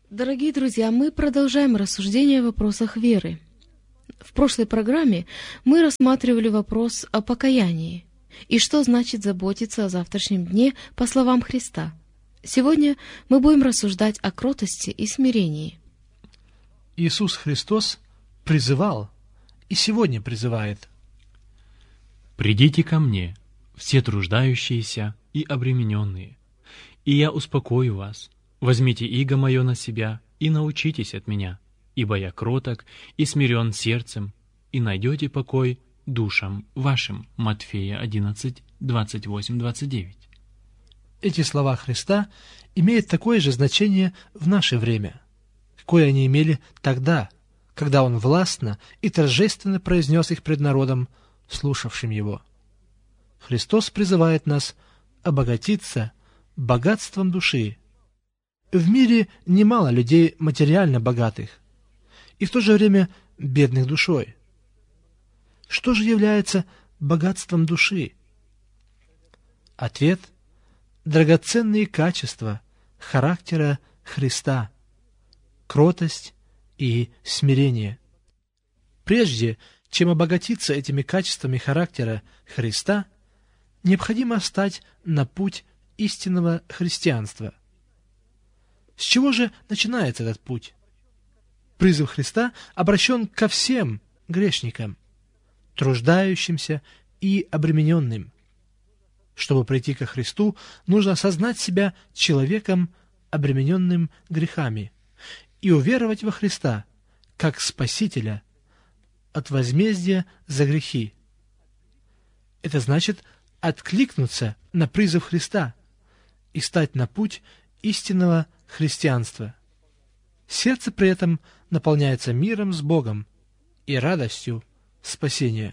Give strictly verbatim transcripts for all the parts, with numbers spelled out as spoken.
Дорогие друзья, мы продолжаем рассуждение о вопросах веры. В прошлой программе мы рассматривали вопрос о покаянии и что значит заботиться о завтрашнем дне по словам Христа. Сегодня мы будем рассуждать о кротости и смирении. Иисус Христос призывал и сегодня призывает: «Придите ко мне, все труждающиеся и обремененные, и я успокою вас. Возьмите иго мое на себя и научитесь от меня, ибо я кроток и смирен сердцем, и найдете покой душам вашим». Матфея одиннадцать, двадцать восемь двадцать девять. Эти слова Христа имеют такое же значение в наше время, какое они имели тогда, когда Он властно и торжественно произнес их пред народом, слушавшим Его. Христос призывает нас обогатиться богатством души. В мире немало людей материально богатых и в то же время бедных душой. Что же является богатством души? Ответ – драгоценные качества характера Христа, кротость и смирение. Прежде чем обогатиться этими качествами характера Христа, необходимо стать на путь истинного христианства. С чего же начинается этот путь? Призыв Христа обращен ко всем грешникам, труждающимся и обремененным. Чтобы прийти ко Христу, нужно осознать себя человеком, обремененным грехами, и уверовать во Христа, как Спасителя, от возмездия за грехи. Это значит откликнуться на призыв Христа и стать на путь истинного христианства. Сердце при этом наполняется миром с Богом и радостью спасения.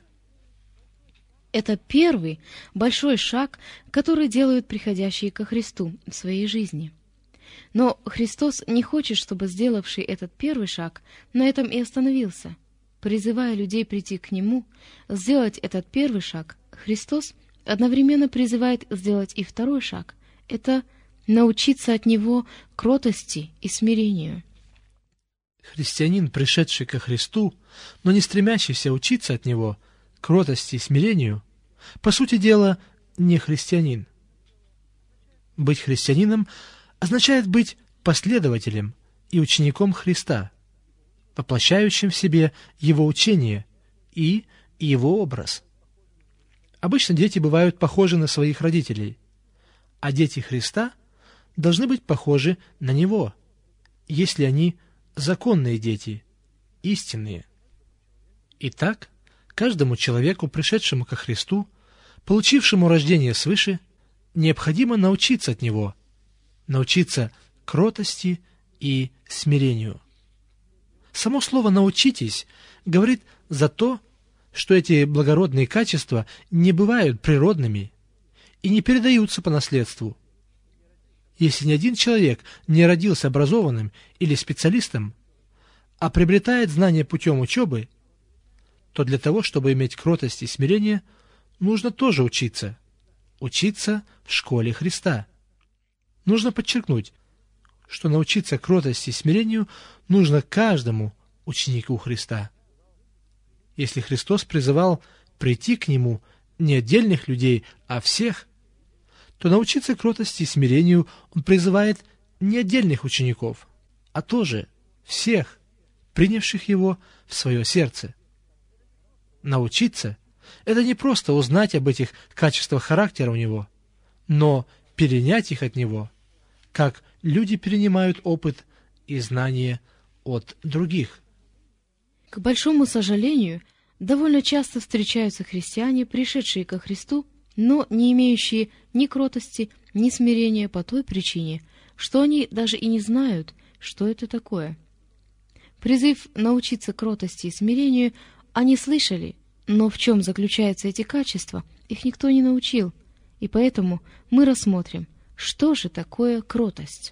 Это первый большой шаг, который делают приходящие ко Христу в своей жизни. Но Христос не хочет, чтобы сделавший этот первый шаг на этом и остановился. Призывая людей прийти к Нему, сделать этот первый шаг, Христос одновременно призывает сделать и второй шаг. Это научиться от Него кротости и смирению. Христианин, пришедший ко Христу, но не стремящийся учиться от Него кротости и смирению, по сути дела, не христианин. Быть христианином означает быть последователем и учеником Христа, воплощающим в себе Его учение и Его образ. Обычно дети бывают похожи на своих родителей, а дети Христа должны быть похожи на Него, если они законные дети, истинные. Итак, каждому человеку, пришедшему ко Христу, получившему рождение свыше, необходимо научиться от Него, научиться кротости и смирению. Само слово «научитесь» говорит за то, что эти благородные качества не бывают природными и не передаются по наследству. Если ни один человек не родился образованным или специалистом, а приобретает знания путем учебы, то для того, чтобы иметь кротость и смирение, нужно тоже учиться. Учиться в школе Христа. Нужно подчеркнуть, что научиться кротости и смирению нужно каждому ученику Христа. Если Христос призывал прийти к Нему не отдельных людей, а всех, то научиться кротости и смирению Он призывает не отдельных учеников, а тоже всех, принявших Его в свое сердце. Научиться – это не просто узнать об этих качествах характера у Него, но перенять их от Него, как люди перенимают опыт и знания от других. К большому сожалению, довольно часто встречаются христиане, пришедшие ко Христу, но не имеющие ни кротости, ни смирения по той причине, что они даже и не знают, что это такое. Призыв научиться кротости и смирению они слышали, но в чем заключаются эти качества, их никто не научил, и поэтому мы рассмотрим, что же такое кротость.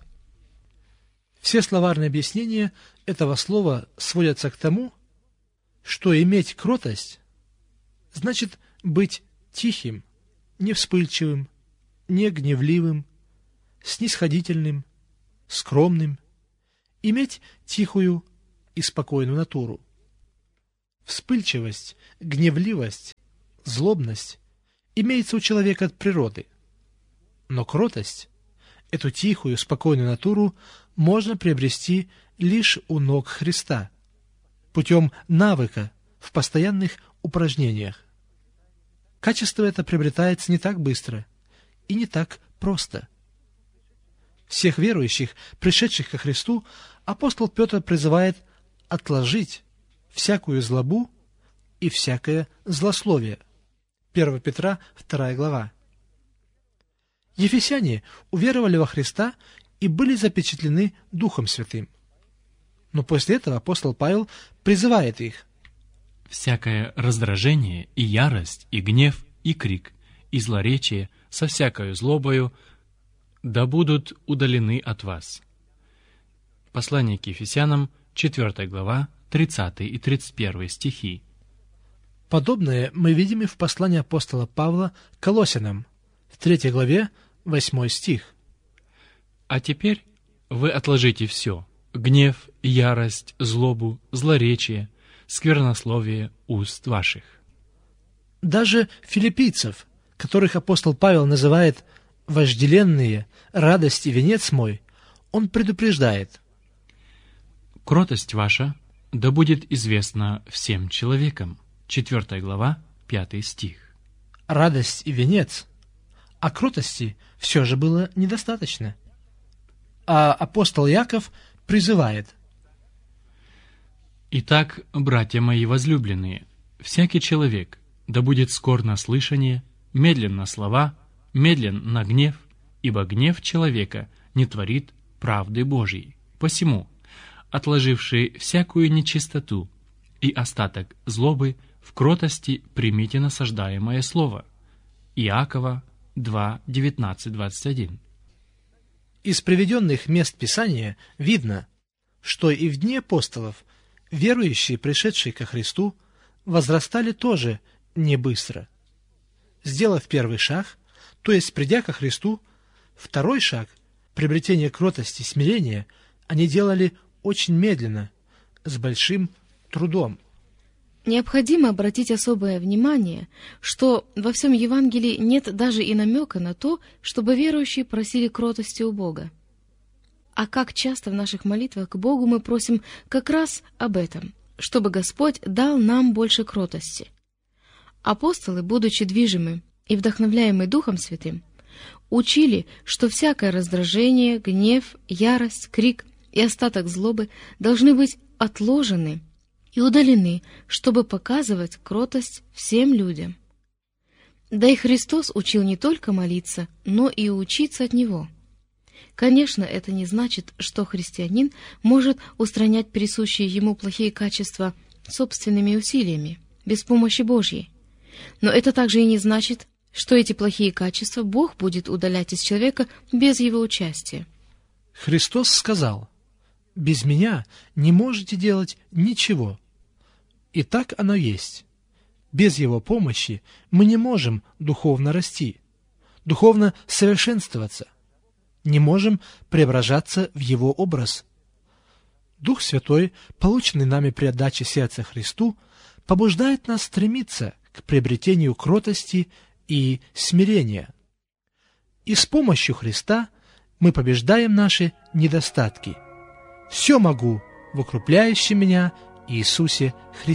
Все словарные объяснения этого слова сводятся к тому, что иметь кротость значит быть тихим, не вспыльчивым, не гневливым, снисходительным, скромным иметь тихую и спокойную натуру. Вспыльчивость, гневливость, злобность имеется у человека от природы, но кротость, эту тихую, спокойную натуру, можно приобрести лишь у ног Христа, путем навыка в постоянных упражнениях. Качество это приобретается не так быстро и не так просто. Всех верующих, пришедших ко Христу, апостол Петр призывает отложить всякую злобу и всякое злословие. первое Петра, вторая глава. Ефесяне уверовали во Христа и были запечатлены Духом Святым. Но после этого апостол Павел призывает их: «Всякое раздражение, и ярость, и гнев, и крик, и злоречие со всякою злобою да будут удалены от вас». Послание к Ефесянам, четвёртая глава, тридцатый и тридцать первый стихи. Подобное мы видим и в послании апостола Павла к Колоссянам, в третьей главе, восьмой стих. «А теперь вы отложите все: гнев, ярость, злобу, злоречие, сквернословие уст ваших». Даже филиппийцев, которых апостол Павел называет «вожделенные, радость и венец мой», он предупреждает: «Кротость ваша да будет известна всем человекам». четвёртая глава, пятый стих. Радость и венец, а кротости все же было недостаточно. А апостол Яков призывает: «Итак, братья мои возлюбленные, всякий человек да будет скор на слышание, медлен на слова, медлен на гнев, ибо гнев человека не творит правды Божьей. Посему, отложивший всякую нечистоту и остаток злобы, в кротости примите насаждаемое слово». Иакова два, девятнадцать, двадцать один. Из приведенных мест Писания видно, что и в дни апостолов верующие, пришедшие ко Христу, возрастали тоже не быстро. Сделав первый шаг, то есть придя ко Христу, второй шаг, приобретение кротости и смирения, они делали очень медленно, с большим трудом. Необходимо обратить особое внимание, что во всем Евангелии нет даже и намека на то, чтобы верующие просили кротости у Бога. А как часто в наших молитвах к Богу мы просим как раз об этом, чтобы Господь дал нам больше кротости. Апостолы, будучи движимы и вдохновляемы Духом Святым, учили, что всякое раздражение, гнев, ярость, крик и остаток злобы должны быть отложены и удалены, чтобы показывать кротость всем людям. Да и Христос учил не только молиться, но и учиться от Него. Конечно, это не значит, что христианин может устранять присущие ему плохие качества собственными усилиями, без помощи Божьей. Но это также и не значит, что эти плохие качества Бог будет удалять из человека без его участия. Христос сказал: «Без меня не можете делать ничего». И так оно есть. Без Его помощи мы не можем духовно расти, духовно совершенствоваться, не можем преображаться в Его образ. Дух Святой, полученный нами при отдаче сердца Христу, побуждает нас стремиться к приобретению кротости и смирения. И с помощью Христа мы побеждаем наши недостатки. Все могу в укрепляющем меня Иисусе Христе.